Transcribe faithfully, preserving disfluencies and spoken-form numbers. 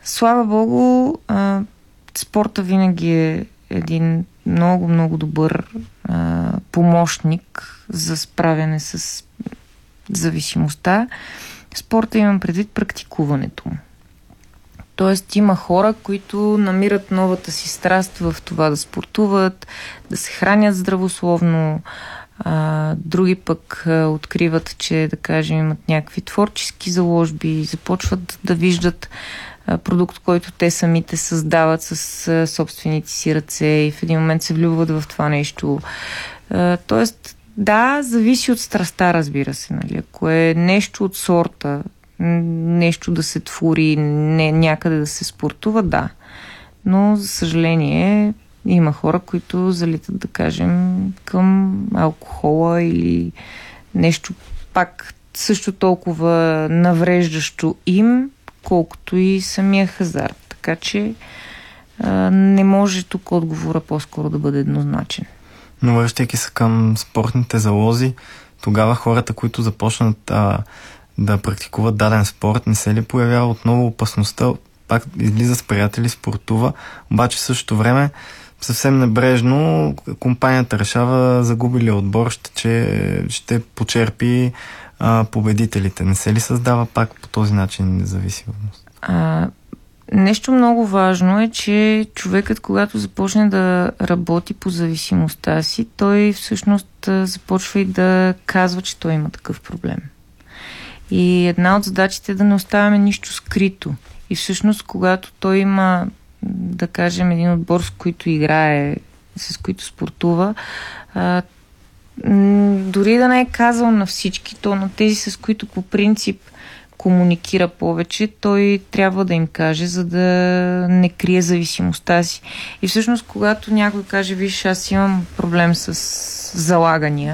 Слава Богу, а, спорта винаги е един много, много добър а, помощник за справяне с зависимостта. Спорта имам предвид практикуването му. Тоест има хора, които намират новата си страст в това да спортуват, да се хранят здравословно, а, други пък а, откриват, че, да кажем, имат някакви творчески заложби, започват да виждат а, продукт, който те самите създават с а, собствените си ръце и в един момент се влюбват в това нещо. А, тоест, да, зависи от страста, разбира се. Нали? Ако е нещо от сорта, нещо да се твори, не, някъде да се спортува, да. Но, за съжаление, има хора, които залитат, да кажем, към алкохола или нещо пак също толкова навреждащо им, колкото и самия хазарт. Така че а, не може тук отговора по-скоро да бъде еднозначен. Но връщайки се към спортните залози, тогава хората, които започнат а, да практикуват даден спорт, не се ли появява отново опасността, пак излиза с приятели, спортува, обаче в същото време съвсем небрежно компанията решава, загуби ли отбор, ще, че, ще почерпи а, победителите. Не се ли създава пак по този начин независимост? А, нещо много важно е, че човекът, когато започне да работи по зависимостта си, той всъщност започва и да казва, че той има такъв проблем. И една от задачите е да не оставяме нищо скрито. И всъщност, когато той има, да кажем, един отбор, с който играе, с които спортува, а, дори да не е казал на всички, то на тези, с които по принцип комуникира повече, той трябва да им каже, за да не крие зависимостта си. И всъщност, когато някой каже, виж, аз имам проблем с залагания,